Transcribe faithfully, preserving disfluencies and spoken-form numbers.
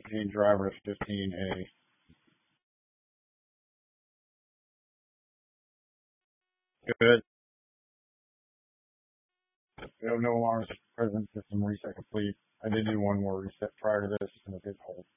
fifteen, driver fifteen A. Good. No, no alarms present. System reset complete. I did do one more reset prior to this, and it did hold.